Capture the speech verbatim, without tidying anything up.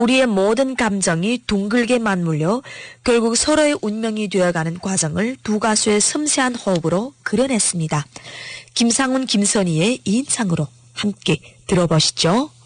우리의 모든 감정이 둥글게 맞물려 결국 서로의 운명이 되어가는 과정을 두 가수의 섬세한 호흡으로 그려냈습니다. 김상훈, 김선희의 이인창으로 함께 들어보시죠.